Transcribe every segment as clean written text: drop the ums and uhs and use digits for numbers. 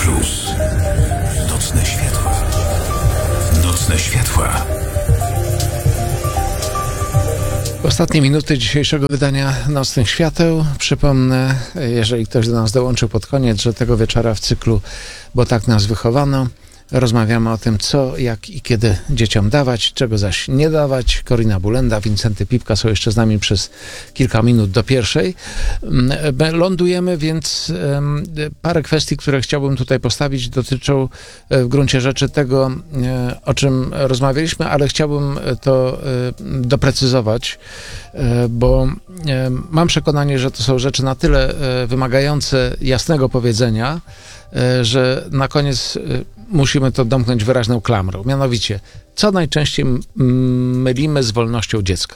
Plus. Nocne światła. Nocne światła. Ostatnie minuty dzisiejszego wydania Nocnych Świateł. Przypomnę, jeżeli ktoś do nas dołączył pod koniec, że tego wieczora w cyklu Bo tak nas wychowano rozmawiamy o tym, co, jak i kiedy dzieciom dawać, czego zaś nie dawać. Korina Bulenda, Wincenty Pipka są jeszcze z nami przez kilka minut do pierwszej. Lądujemy, więc parę kwestii, które chciałbym tutaj postawić, dotyczą w gruncie rzeczy tego, o czym rozmawialiśmy, ale chciałbym to doprecyzować, bo mam przekonanie, że to są rzeczy na tyle wymagające jasnego powiedzenia, że na koniec musimy to domknąć wyraźną klamrą. Mianowicie, co najczęściej mylimy z wolnością dziecka?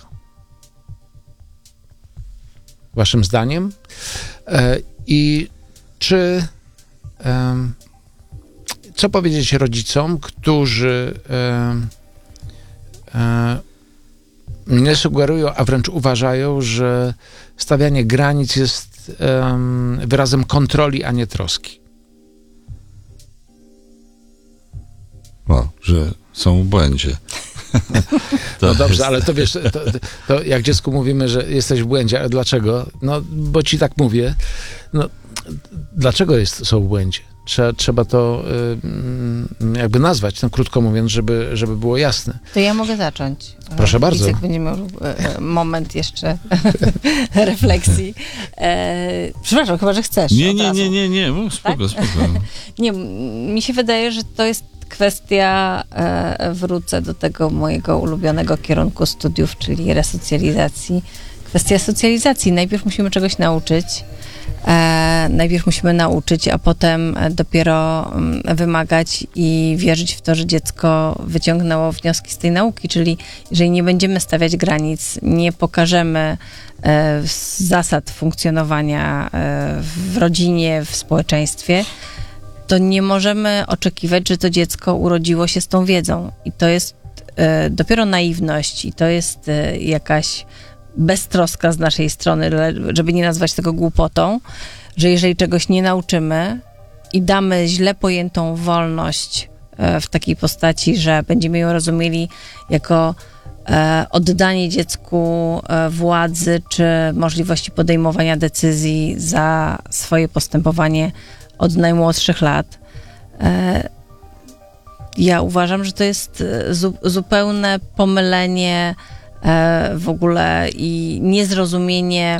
Waszym zdaniem? I czy co powiedzieć rodzicom, którzy nie sugerują, a wręcz uważają, że stawianie granic jest wyrazem kontroli, a nie troski? O, że są w błędzie. No dobrze, ale to wiesz, to jak dziecku mówimy, że jesteś w błędzie, ale dlaczego? No, bo ci tak mówię. No, dlaczego są w błędzie? Trzeba to jakby nazwać, no, krótko mówiąc, żeby było jasne. To ja mogę zacząć. Proszę bardzo. Wicek będzie miał moment jeszcze refleksji. Przepraszam, chyba, że chcesz. Nie, spoko, tak? Spoko. Nie, mi się wydaje, że to jest kwestia, wrócę do tego mojego ulubionego kierunku studiów, czyli resocjalizacji. Kwestia socjalizacji. Najpierw musimy czegoś nauczyć. Najpierw musimy nauczyć, a potem dopiero wymagać i wierzyć w to, że dziecko wyciągnęło wnioski z tej nauki, czyli jeżeli nie będziemy stawiać granic, nie pokażemy zasad funkcjonowania w rodzinie, w społeczeństwie, to nie możemy oczekiwać, że to dziecko urodziło się z tą wiedzą. I to jest dopiero naiwność i to jest jakaś beztroska z naszej strony, żeby nie nazwać tego głupotą, że jeżeli czegoś nie nauczymy i damy źle pojętą wolność w takiej postaci, że będziemy ją rozumieli jako oddanie dziecku władzy czy możliwości podejmowania decyzji za swoje postępowanie od najmłodszych lat. Ja uważam, że to jest zupełne pomylenie w ogóle i niezrozumienie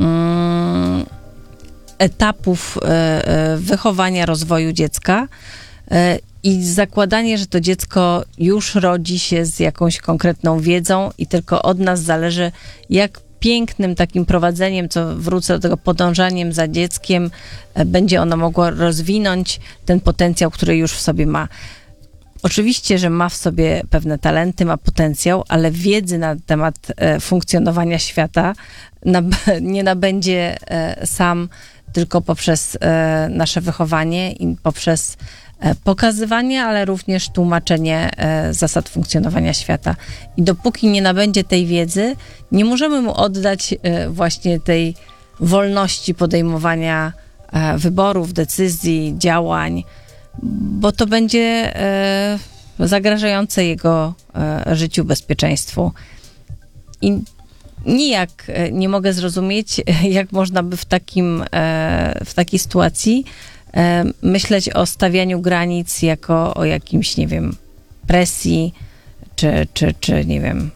etapów wychowania, rozwoju dziecka i zakładanie, że to dziecko już rodzi się z jakąś konkretną wiedzą i tylko od nas zależy, jak pięknym takim prowadzeniem, co wrócę do tego, podążaniem za dzieckiem, będzie ono mogło rozwinąć ten potencjał, który już w sobie ma. Oczywiście, że ma w sobie pewne talenty, ma potencjał, ale wiedzy na temat funkcjonowania świata nie nabędzie sam tylko poprzez nasze wychowanie i poprzez pokazywanie, ale również tłumaczenie zasad funkcjonowania świata. I dopóki nie nabędzie tej wiedzy, nie możemy mu oddać właśnie tej wolności podejmowania wyborów, decyzji, działań, bo to będzie zagrażające jego życiu, bezpieczeństwu. I nijak nie mogę zrozumieć, jak można by w takiej sytuacji myśleć o stawianiu granic jako o jakimś, nie wiem, presji, czy nie wiem,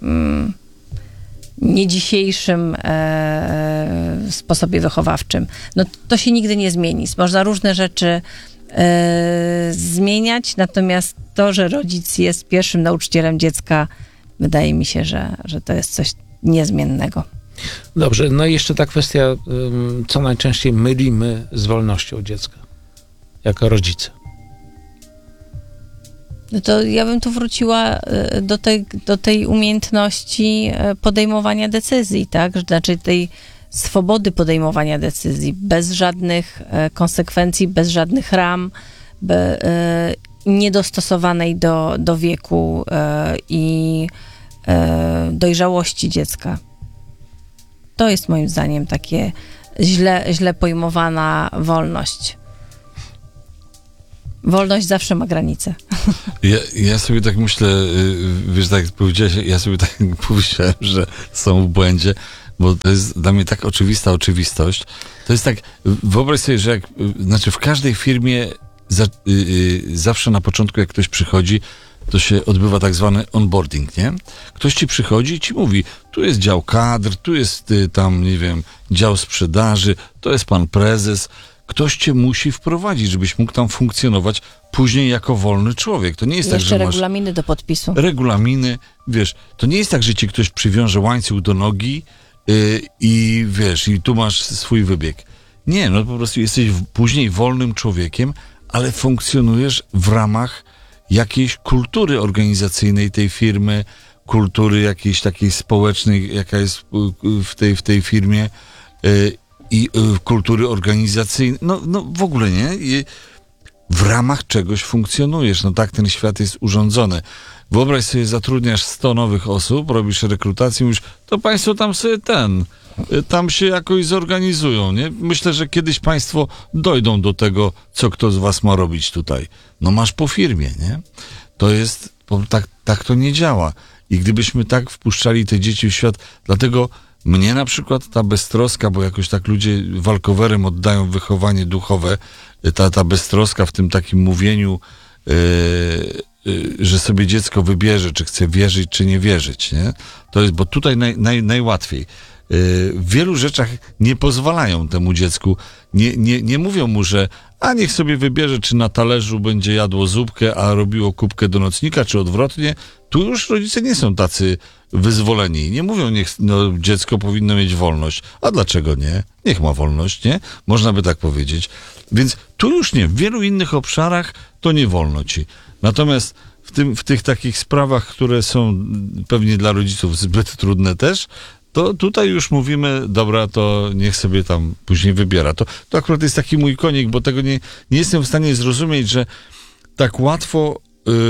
nie dzisiejszym sposobie wychowawczym. No to się nigdy nie zmieni. Można różne rzeczy zmieniać, natomiast to, że rodzic jest pierwszym nauczycielem dziecka, wydaje mi się, że to jest coś niezmiennego. Dobrze, no i jeszcze ta kwestia, co najczęściej mylimy z wolnością dziecka jako rodzice. No to ja bym tu wróciła do tej umiejętności podejmowania decyzji, tak? Znaczy tej swobody podejmowania decyzji, bez żadnych konsekwencji, bez żadnych ram, niedostosowanej do wieku i dojrzałości dziecka. To jest moim zdaniem takie źle pojmowana wolność. Wolność zawsze ma granice. Ja sobie tak myślę, wiesz, tak jak powiedziałeś, ja sobie tak powiedziałem, że są w błędzie, bo to jest dla mnie tak oczywista oczywistość. To jest tak, wyobraź sobie, że w każdej firmie zawsze na początku, jak ktoś przychodzi, to się odbywa tak zwany onboarding, nie? Ktoś ci przychodzi i ci mówi, tu jest dział kadr, tu jest tam, nie wiem, dział sprzedaży, to jest pan prezes. Ktoś cię musi wprowadzić, żebyś mógł tam funkcjonować później jako wolny człowiek. To nie jest tak, Jeszcze że masz regulaminy do podpisu. regulaminy, wiesz, to nie jest tak, że ci ktoś przywiąże łańcuch do nogi i wiesz, i tu masz swój wybieg. Nie, no po prostu jesteś później wolnym człowiekiem, ale funkcjonujesz w ramach jakiejś kultury organizacyjnej tej firmy, kultury jakiejś takiej społecznej, jaka jest w tej firmie i kultury organizacyjnej. No w ogóle nie. I w ramach czegoś funkcjonujesz. No tak ten świat jest urządzony. Wyobraź sobie, zatrudniasz 100 nowych osób, robisz rekrutację, mówisz, to państwo tam sobie tam się jakoś zorganizują, nie? Myślę, że kiedyś państwo dojdą do tego, co kto z was ma robić tutaj. No masz po firmie, nie? To jest, tak to nie działa. I gdybyśmy tak wpuszczali te dzieci w świat, dlatego mnie na przykład ta beztroska, bo jakoś tak ludzie walkowerem oddają wychowanie duchowe, ta beztroska w tym takim mówieniu, że sobie dziecko wybierze, czy chce wierzyć, czy nie wierzyć, nie? To jest, bo tutaj najłatwiej. W wielu rzeczach nie pozwalają temu dziecku, nie mówią mu, że niech sobie wybierze, czy na talerzu będzie jadło zupkę, a robiło kubkę do nocnika, czy odwrotnie. Tu już rodzice nie są tacy wyzwoleni. Nie mówią, dziecko powinno mieć wolność. A dlaczego nie? Niech ma wolność, nie? Można by tak powiedzieć. Więc tu już nie. W wielu innych obszarach to nie wolno ci. Natomiast w tych takich sprawach, które są pewnie dla rodziców zbyt trudne też, to tutaj już mówimy, dobra, to niech sobie tam później wybiera. To akurat jest taki mój konik, bo tego nie jestem w stanie zrozumieć, że tak łatwo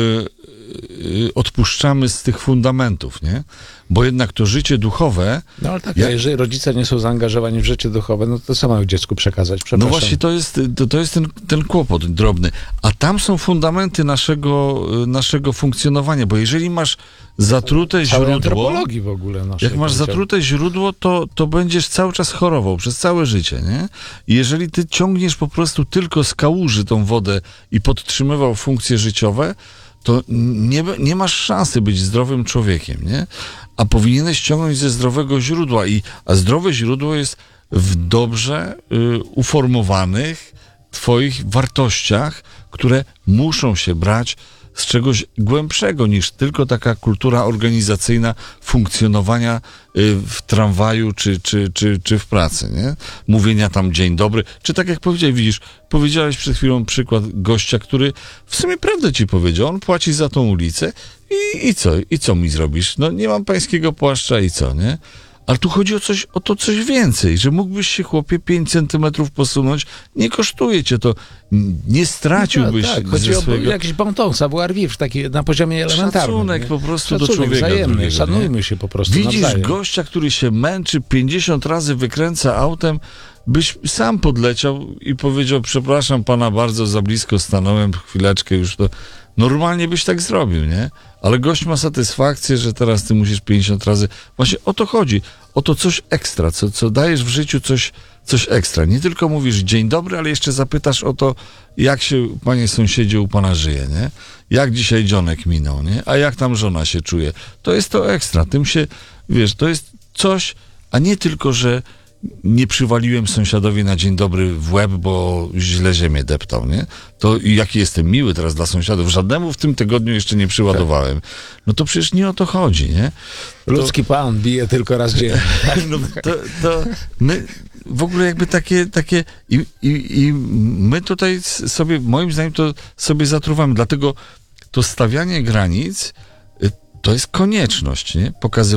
odpuszczamy z tych fundamentów, nie? Bo jednak to życie duchowe... No ale tak, jeżeli rodzice nie są zaangażowani w życie duchowe, no to co mają dziecku przekazać? Przepraszam. No właśnie to jest ten kłopot drobny. A tam są fundamenty naszego funkcjonowania, bo jeżeli masz zatrute źródło... antropologii w ogóle jak masz zatrute źródło, to będziesz cały czas chorował przez całe życie, nie? I jeżeli ty ciągniesz po prostu tylko z kałuży tą wodę i podtrzymywał funkcje życiowe, to nie masz szansy być zdrowym człowiekiem, nie? A powinieneś ciągnąć ze zdrowego źródła. A zdrowe źródło jest w dobrze uformowanych twoich wartościach, które muszą się brać z czegoś głębszego niż tylko taka kultura organizacyjna funkcjonowania w tramwaju czy w pracy, nie? Mówienia tam dzień dobry, czy tak jak powiedziałeś przed chwilą przykład gościa, który w sumie prawdę ci powiedział, on płaci za tą ulicę i co mi zrobisz? No nie mam pańskiego płaszcza i co, nie? Ale tu chodzi o to coś więcej, że mógłbyś się, chłopie, 5 centymetrów posunąć, nie kosztuje cię to, nie straciłbyś chodzi ze swojego... o jakiś bon ton, savoir vivre, taki na poziomie elementarnym. Szacunek po prostu do człowieka wzajemny, drugiego, szanujmy się po prostu Widzisz nawzajem. gościa, który się męczy, 50 razy wykręca autem, byś sam podleciał i powiedział, przepraszam pana bardzo, za blisko stanąłem, chwileczkę już to... Normalnie byś tak zrobił, nie? Ale gość ma satysfakcję, że teraz ty musisz 50 razy... Właśnie o to chodzi. O to coś ekstra, co dajesz w życiu, coś ekstra. Nie tylko mówisz dzień dobry, ale jeszcze zapytasz o to, jak się, panie sąsiedzie, u pana żyje, nie? Jak dzisiaj dzionek minął, nie? A jak tam żona się czuje? To jest to ekstra. Tym się, to jest coś, a nie tylko, że nie przywaliłem sąsiadowi na dzień dobry w łeb, bo źle ziemię deptał, nie? To jaki jestem miły teraz dla sąsiadów. Żadnemu w tym tygodniu jeszcze nie przyładowałem. No to przecież nie o to chodzi, nie? Ludzki pan bije tylko raz dziennie. No, to my w ogóle jakby takie i my tutaj sobie, moim zdaniem, to sobie zatruwamy. Dlatego to stawianie granic to jest konieczność, nie?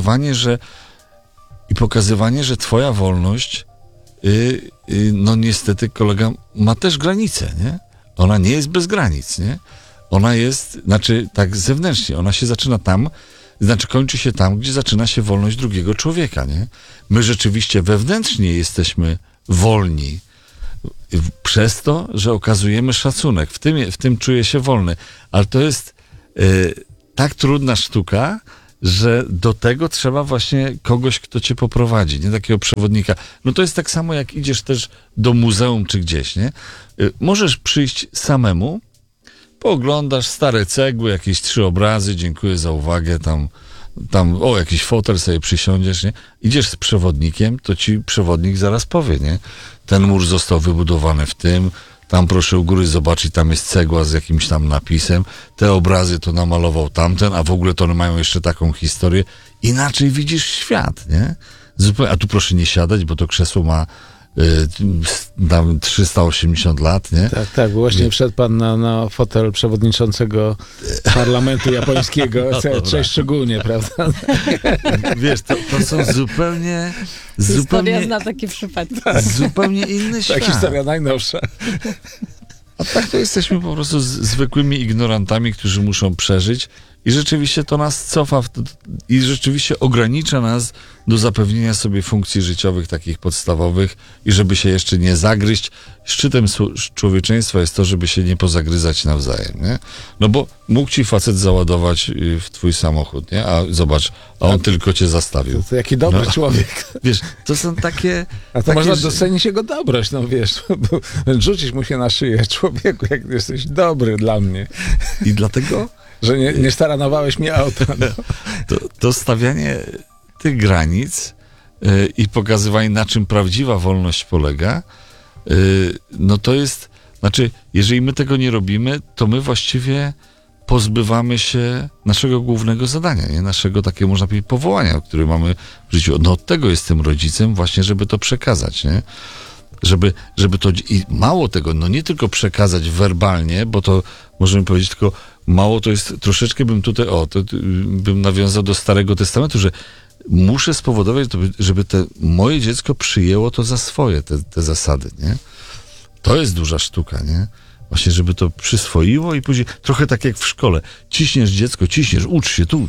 Pokazywanie, że twoja wolność no niestety, kolega, ma też granice, nie? Ona nie jest bez granic, nie? Ona jest, tak zewnętrznie, ona się zaczyna tam, kończy się tam, gdzie zaczyna się wolność drugiego człowieka, nie? My rzeczywiście wewnętrznie jesteśmy wolni, Przez to, że okazujemy szacunek. W tym czuję się wolny. Ale to jest tak trudna sztuka, że do tego trzeba właśnie kogoś, kto cię poprowadzi, nie takiego przewodnika. No to jest tak samo, jak idziesz też do muzeum czy gdzieś, nie? Możesz przyjść samemu, pooglądasz stare cegły, jakieś 3 obrazy, dziękuję za uwagę, jakiś fotel sobie przysiądziesz, nie? Idziesz z przewodnikiem, to ci przewodnik zaraz powie, nie? Ten mur został wybudowany w tym, tam proszę u góry zobaczyć, tam jest cegła z jakimś tam napisem, te obrazy to namalował tamten, a w ogóle to one mają jeszcze taką historię. Inaczej widzisz świat, nie? A tu proszę nie siadać, bo to krzesło ma tam 380 lat, nie? Tak, właśnie wszedł pan na fotel przewodniczącego parlamentu japońskiego, coś szczególnie, prawda? Wiesz, to są zupełnie Historia zna takie przypadki. Zupełnie inny świat. Tak, historia najnowsza. A tak to jesteśmy po prostu zwykłymi ignorantami, którzy muszą przeżyć i rzeczywiście to nas cofa i rzeczywiście ogranicza nas do zapewnienia sobie funkcji życiowych takich podstawowych i żeby się jeszcze nie zagryźć. Szczytem człowieczeństwa jest to, żeby się nie pozagryzać nawzajem, nie? No bo mógł ci facet załadować w twój samochód, nie? A zobacz, on tylko cię zastawił. To jaki dobry człowiek. Wiesz, to są takie... A to można docenić jego dobroć, no wiesz, rzucić mu się na szyję, człowieku, jak jesteś dobry dla mnie. I dlatego... Że nie staranowałeś mi auta. No. To stawianie tych granic i pokazywanie, na czym prawdziwa wolność polega, no to jest, znaczy, jeżeli my tego nie robimy, to my właściwie pozbywamy się naszego głównego zadania, nie? Naszego takiego, można powiedzieć, powołania, które mamy w życiu. No od tego jestem rodzicem właśnie, żeby to przekazać, nie? Żeby to, i mało tego, no nie tylko przekazać werbalnie, bo to możemy powiedzieć tylko mało, to jest troszeczkę bym nawiązał do Starego Testamentu, że muszę spowodować, żeby moje dziecko przyjęło to za swoje, te zasady, nie? To jest duża sztuka, nie? Właśnie, żeby to przyswoiło i później, trochę tak jak w szkole, ciśniesz dziecko, ucz się tu,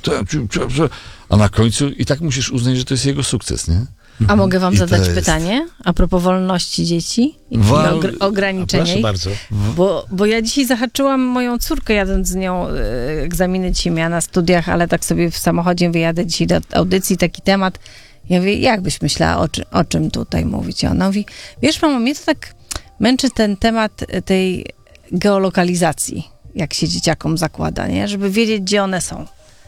a na końcu i tak musisz uznać, że to jest jego sukces, nie? A mogę wam zadać pytanie a propos wolności dzieci i ograniczenia Proszę ich? bardzo. Bo ja dzisiaj zahaczyłam moją córkę, jadąc z nią, egzaminy dzisiaj miała na studiach, ale tak sobie w samochodzie wyjadę dzisiaj do audycji, taki temat. Ja mówię, jak byś myślała, o czym tutaj mówić? A ona mówi, wiesz mamo, mnie to tak męczy ten temat tej geolokalizacji, jak się dzieciakom zakłada, nie? Żeby wiedzieć, gdzie one są.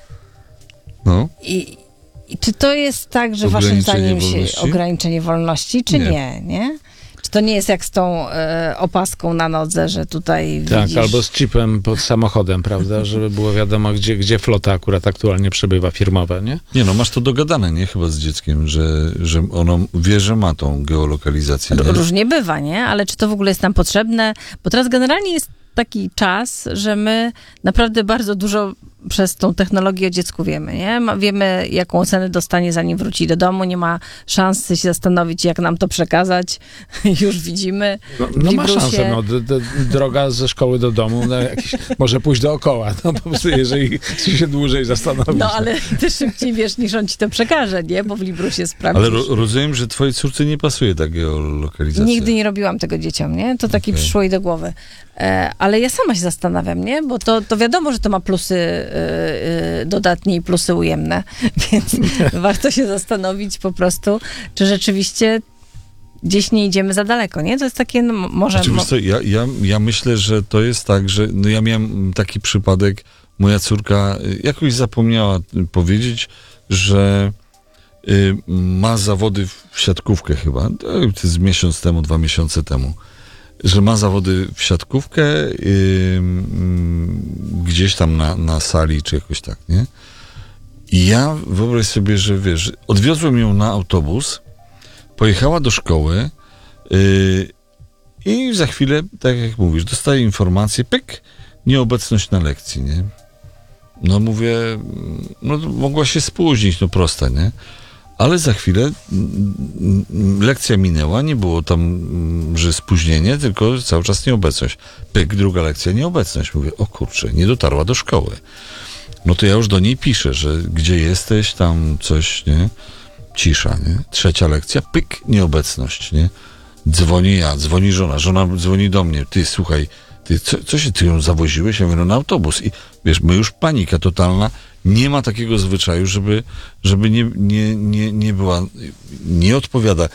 No. I czy to jest tak, że waszym zdaniem się ograniczenie wolności, czy nie? Czy to nie jest jak z tą opaską na nodze, że tutaj tak, widzisz... albo z chipem pod samochodem, prawda, żeby było wiadomo, gdzie flota akurat aktualnie przebywa firmowa, nie? Nie no, masz to dogadane, nie? Chyba z dzieckiem, że ono wie, że ma tą geolokalizację. Nie? Różnie bywa, nie? Ale czy to w ogóle jest nam potrzebne? Bo teraz generalnie jest taki czas, że my naprawdę bardzo dużo przez tą technologię o dziecku wiemy, nie? Wiemy, jaką ocenę dostanie, zanim wróci do domu, nie ma szansy się zastanowić, jak nam to przekazać. Już widzimy. No ma szansę, no, droga ze szkoły do domu, no, może pójść dookoła, no po prostu, jeżeli się dłużej zastanowić. No, ale ty szybciej wiesz, niż on ci to przekaże, nie? Bo w Librusie sprawdzisz. Ale rozumiem, że twojej córce nie pasuje ta geolokalizacja. Nigdy nie robiłam tego dzieciom, nie? To taki przyszło jej do głowy. Ale ja sama się zastanawiam, nie? Bo to wiadomo, że to ma plusy dodatnie i plusy ujemne, więc warto się zastanowić po prostu, czy rzeczywiście gdzieś nie idziemy za daleko, nie? To jest takie, no, może... Oczywiście, ja myślę, że to jest tak, że no ja miałem taki przypadek, moja córka jakoś zapomniała powiedzieć, że ma zawody w siatkówkę chyba, to jest miesiąc temu, 2 miesiące temu, że ma zawody w siatkówkę gdzieś tam na sali, czy jakoś tak, nie? I ja wyobraź sobie, że wiesz, odwiozłem ją na autobus, pojechała do szkoły i za chwilę, tak jak mówisz, dostaje informację, pyk, nieobecność na lekcji, nie? No mówię, no mogła się spóźnić, no proste, nie? Ale za chwilę lekcja minęła, nie było tam, że spóźnienie, tylko cały czas nieobecność. Pyk, druga lekcja, nieobecność. Mówię, o kurczę, nie dotarła do szkoły. No to ja już do niej piszę, że gdzie jesteś, tam coś, nie? Cisza, nie? Trzecia lekcja, pyk, nieobecność, nie? Dzwonię ja, dzwoni żona dzwoni do mnie, ty słuchaj, ty ją zawoziłeś? Ja mówię, no na autobus. I wiesz, my już panika totalna, nie ma takiego zwyczaju, żeby nie była, nie odpowiada.